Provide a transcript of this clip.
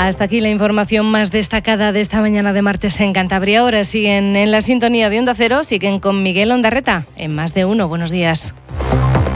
Hasta aquí la información más destacada de esta mañana de martes en Cantabria. Ahora siguen en la sintonía de Onda Cero, siguen con Miguel Ondarreta en Más de Uno. Buenos días.